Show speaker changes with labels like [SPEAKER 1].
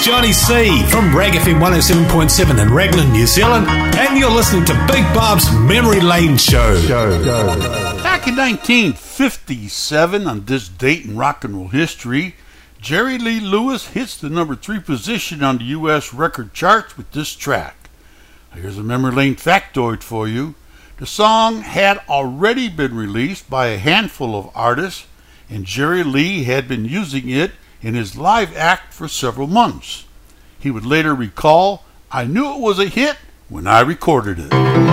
[SPEAKER 1] Johnny C from Rag FM 107.7 in Raglan, New Zealand, and you're listening to Big Bob's Memory Lane Show.
[SPEAKER 2] Back in 1957, on this date in rock and roll history, Jerry Lee Lewis hits the number 3 position on the U.S. record charts with this track. Here's a Memory Lane factoid for you. The song had already been released by a handful of artists, and Jerry Lee had been using it in his live act for several months. He would later recall, "I knew it was a hit when I recorded it."